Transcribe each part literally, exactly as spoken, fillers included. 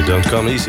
Don't Come Easy.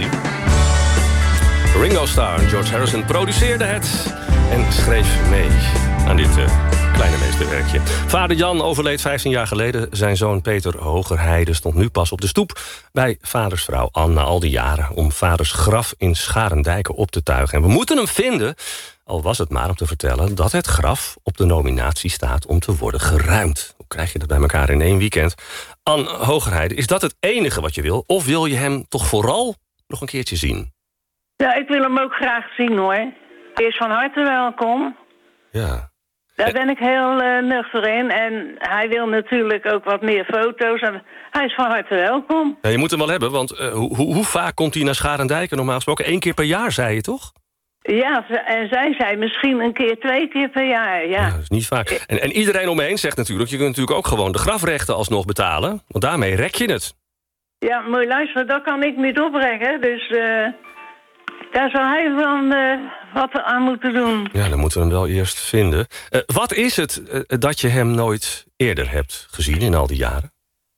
Ringo Starr en George Harrison produceerden het en schreef mee aan dit uh, kleine meesterwerkje. Vader Jan overleed vijftien jaar geleden. Zijn zoon Peter Hogerheide stond nu pas op de stoep bij vaders vrouw Anne na al die jaren om vaders graf in Scharendijken op te tuigen. En we moeten hem vinden, al was het maar om te vertellen dat het graf op de nominatie staat om te worden geruimd. Hoe krijg je dat bij elkaar in één weekend? Anne Hogerheide, is dat het enige wat je wil? Of wil je hem toch vooral nog een keertje zien? Ja, ik wil hem ook graag zien, hoor. Hij is van harte welkom. Ja. Daar ben ik heel uh, nuchter in. En hij wil natuurlijk ook wat meer foto's. En hij is van harte welkom. Ja, je moet hem wel hebben, want uh, hoe, hoe vaak komt hij naar Scharendijken normaal gesproken? Eén keer per jaar, zei je toch? Ja, en zij zei misschien een keer, twee keer per jaar, ja. Ja, dat is niet vaak. En, en iedereen om me heen zegt natuurlijk, je kunt natuurlijk ook gewoon de grafrechten alsnog betalen. Want daarmee rek je het. Ja, moet je luisteren, dat kan ik niet opbrengen. Dus uh, daar zal hij van uh, wat aan moeten doen. Ja, dan moeten we hem wel eerst vinden. Uh, wat is het uh, dat je hem nooit eerder hebt gezien in al die jaren?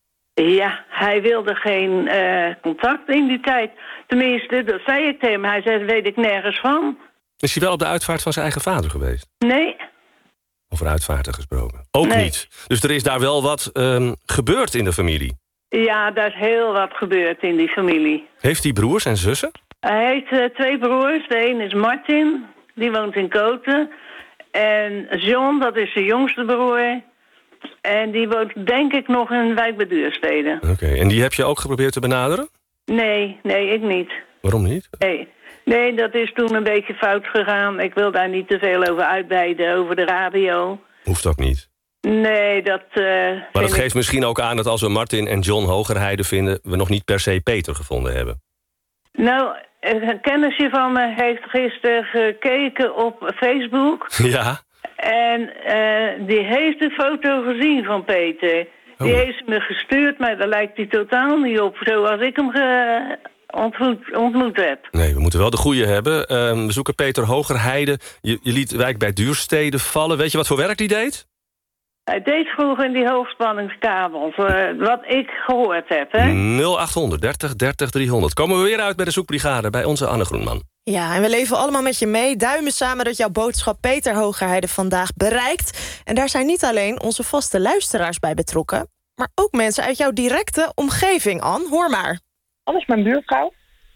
Ja, hij wilde geen uh, contact in die tijd. Tenminste, dat zei ik tegen hem. Hij zei, weet ik nergens van. Is hij wel op de uitvaart van zijn eigen vader geweest? Nee. Over uitvaarten gesproken? Ook nee. niet. Dus er is daar wel wat um, gebeurd in de familie? Ja, daar is heel wat gebeurd in die familie. Heeft hij broers en zussen? Hij heeft uh, twee broers. De een is Martin, die woont in Koten. En John, dat is zijn jongste broer. En die woont denk ik nog in Wijk bij Duurstede. Oké, okay. En die heb je ook geprobeerd te benaderen? Nee, nee, ik niet. Waarom niet? Nee. nee, dat is toen een beetje fout gegaan. Ik wil daar niet te veel over uitweiden, over de radio. Hoeft ook niet. Nee, dat... Uh, maar dat geeft ik... misschien ook aan dat als we Martin en John Hogerheide vinden, we nog niet per se Peter gevonden hebben. Nou, een kennisje van me heeft gisteren gekeken op Facebook. Ja. En uh, die heeft een foto gezien van Peter. Oh. Die heeft me gestuurd, maar daar lijkt hij totaal niet op, zoals ik hem ge... ontmoet, ontmoet heb. Nee, we moeten wel de goede hebben. Uh, we zoeken Peter Hogerheide. Je, je liet Wijk bij Duurstede vallen. Weet je wat voor werk die deed? Hij deed vroeger in die hoogspanningskabels, uh, wat ik gehoord heb, hè? nul achthonderd dertig dertig driehonderd. Komen we weer uit bij de zoekbrigade, bij onze Anne Groenman. Ja, en we leven allemaal met je mee. Duimen samen dat jouw boodschap Peter Hogerheide vandaag bereikt. En daar zijn niet alleen onze vaste luisteraars bij betrokken, maar ook mensen uit jouw directe omgeving, Anne. Hoor maar. Anne is mijn buurvrouw.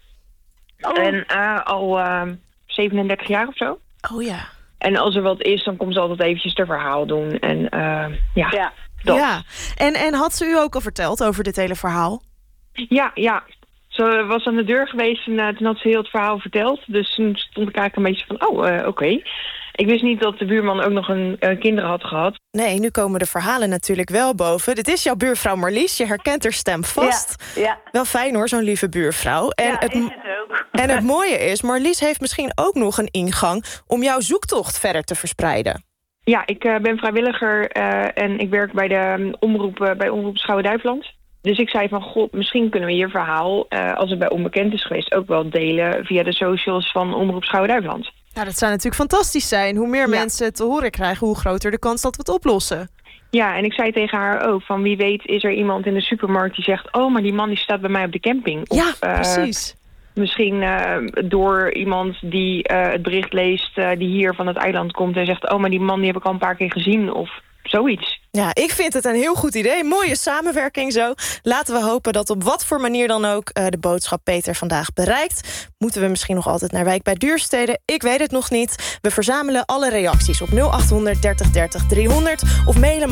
Oh. En uh, al uh, zevenendertig jaar of zo. Oh ja. En als er wat is, dan komt ze altijd eventjes haar verhaal doen. En uh, ja, ja. dat. Ja. En, en had ze u ook al verteld over dit hele verhaal? Ja, ja. Ze was aan de deur geweest en uh, toen had ze heel het verhaal verteld. Dus toen stond ik eigenlijk een beetje van, oh, uh, oké. Okay. Ik wist niet dat de buurman ook nog een uh, kinderen had gehad. Nee, nu komen de verhalen natuurlijk wel boven. Dit is jouw buurvrouw Marlies, je herkent haar stem vast. Ja, ja. Wel fijn hoor, zo'n lieve buurvrouw. En ja, het, is het ook. En het mooie is, Marlies heeft misschien ook nog een ingang om jouw zoektocht verder te verspreiden. Ja, ik uh, ben vrijwilliger uh, en ik werk bij de um, omroep, uh, bij Omroep Schouwen-Duiveland. Dus ik zei van, god, misschien kunnen we je verhaal, uh, als het bij onbekend is geweest, ook wel delen via de socials van Omroep Schouwen-Duiveland. Nou, dat zou natuurlijk fantastisch zijn. Hoe meer ja. mensen te horen krijgen, hoe groter de kans dat we het oplossen. Ja, en ik zei tegen haar ook, van wie weet is er iemand in de supermarkt die zegt, oh, maar die man die staat bij mij op de camping. Of, ja, precies. Uh, misschien uh, door iemand die uh, het bericht leest, uh, die hier van het eiland komt en zegt, oh, maar die man die heb ik al een paar keer gezien of zoiets. Ja, ik vind het een heel goed idee. Mooie samenwerking zo. Laten we hopen dat op wat voor manier dan ook uh, de boodschap Peter vandaag bereikt. Moeten we misschien nog altijd naar Wijk bij Duurstede? Ik weet het nog niet. We verzamelen alle reacties op nul achthonderd dertig dertig driehonderd of mailen